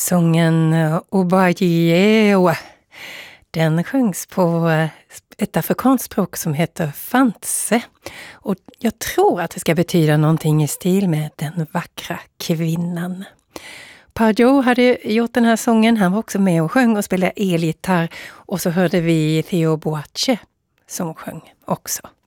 Sången Obaye, den sjöngs på ett afrikanskt språk som heter Fantse. Och jag tror att det ska betyda någonting i stil med den vackra kvinnan. Parjo hade gjort den här sången. Han var också med och sjöng och spelade elgitarr. Och så hörde vi Theo Boache som sjöng också.